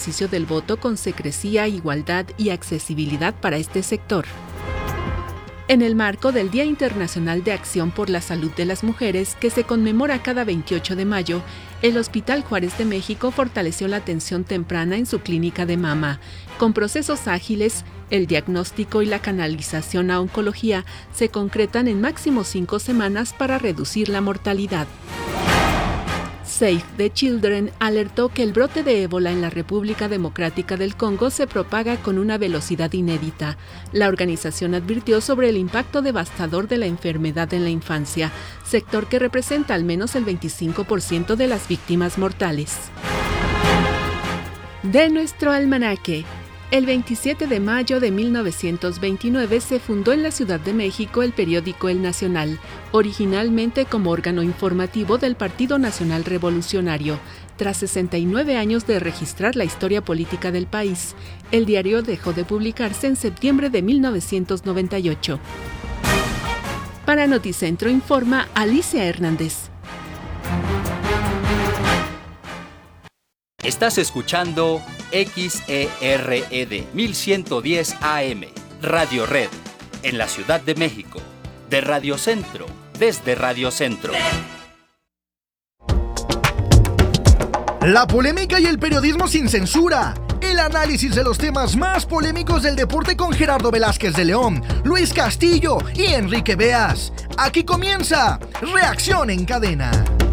ejercicio del voto con secrecía, igualdad y accesibilidad para este sector. En el marco del Día Internacional de Acción por la Salud de las Mujeres, que se conmemora cada 28 de mayo, el Hospital Juárez de México fortaleció la atención temprana en su clínica de mama. Con procesos ágiles, el diagnóstico y la canalización a oncología se concretan en máximo 5 semanas para reducir la mortalidad. Save the Children alertó que el brote de ébola en la República Democrática del Congo se propaga con una velocidad inédita. La organización advirtió sobre el impacto devastador de la enfermedad en la infancia, sector que representa al menos el 25% de las víctimas mortales. De nuestro almanaque. El 27 de mayo de 1929 se fundó en la Ciudad de México el periódico El Nacional, originalmente como órgano informativo del Partido Nacional Revolucionario. Tras 69 años de registrar la historia política del país, el diario dejó de publicarse en septiembre de 1998. Para Noticentro informa Alicia Hernández. Estás escuchando XERED 1110 AM, Radio Red, en la Ciudad de México, de Radio Centro, desde Radio Centro. La polémica y el periodismo sin censura. El análisis de los temas más polémicos del deporte con Gerardo Velázquez de León, Luis Castillo y Enrique Beas. Aquí comienza Reacción en Cadena.